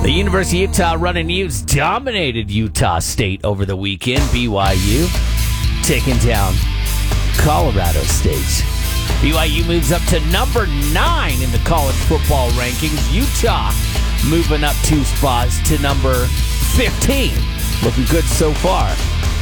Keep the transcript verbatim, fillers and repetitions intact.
The University of Utah Running Utes dominated Utah State over the weekend. B Y U taking down Colorado State. B Y U moves up to number nine in the college football rankings. Utah moving up two spots to number fifteen. Looking good so far.